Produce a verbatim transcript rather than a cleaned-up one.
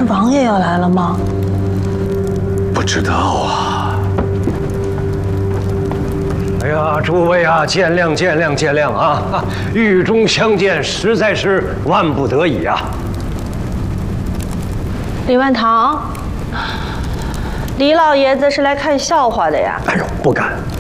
王爷要来了吗？ 不知道啊。 哎呀，诸位啊，见谅见谅见谅啊！狱中相见，实在是万不得已啊。 李万堂，李老爷子是来看笑话的呀。 哎呦，不敢，